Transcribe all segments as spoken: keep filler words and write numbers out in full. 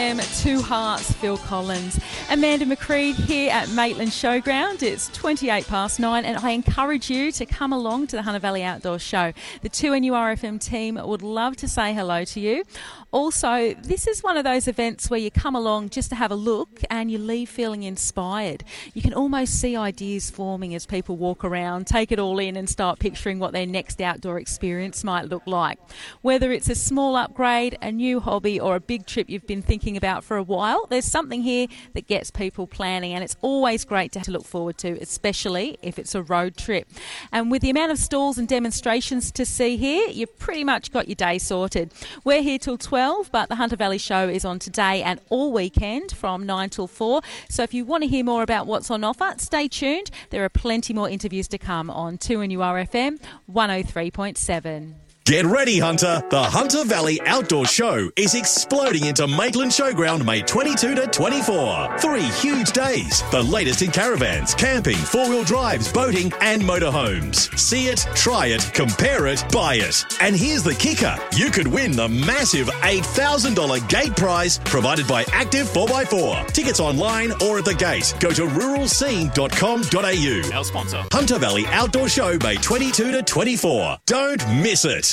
M, Two Hearts, Phil Collins. Amanda McCreed here at Maitland Showground. It's twenty-eight past nine and I encourage you to come along to the Hunter Valley Outdoor Show. The two N U R F M team would love to say hello to you. Also, this is one of those events where you come along just to have a look and you leave feeling inspired. You can almost see ideas forming as people walk around, take it all in and start picturing what their next outdoor experience might look like. Whether it's a small upgrade, a new hobby or a big trip you've been thinking about for a while, there's something here that gets people planning, and it's always great to look forward to, especially if it's a road trip. And with the amount of stalls and demonstrations to see here, you've pretty much got your day sorted. We're here till twelve, but the Hunter Valley Show is on today and all weekend from nine till four. So if you want to hear more about what's on offer, stay tuned. There are plenty more interviews to come on two N U R F M one oh three point seven. Get ready, Hunter. The Hunter Valley Outdoor Show is exploding into Maitland Showground May twenty-second to twenty-fourth. Three huge days. The latest in caravans, camping, four-wheel drives, boating and motorhomes. See it, try it, compare it, buy it. And here's the kicker. You could win the massive eight thousand dollars gate prize provided by Active four by four. Tickets online or at the gate. Go to rural scene dot com dot a u. Our sponsor. Hunter Valley Outdoor Show May twenty-second to twenty-fourth. Don't miss it.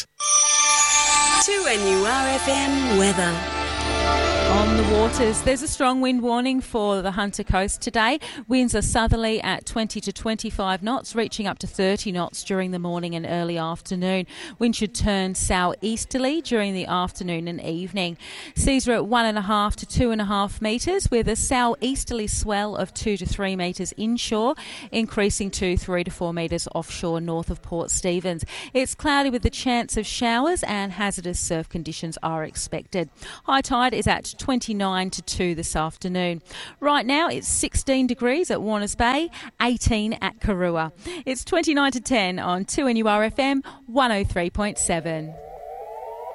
two N U R F M weather. On the waters, there's a strong wind warning for the Hunter Coast today. Winds are southerly at twenty to twenty-five knots, reaching up to thirty knots during the morning and early afternoon. Wind should turn southeasterly during the afternoon and evening. Seas are at one and a half to two and a half metres, with a southeasterly swell of two to three metres inshore, increasing to three to four metres offshore north of Port Stephens. It's cloudy with the chance of showers and hazardous surf conditions are expected. High tide is at twenty-nine to two this afternoon. Right now it's sixteen degrees at Warners Bay, eighteen at Karua. It's twenty-nine to ten on two N U R F M one oh three point seven.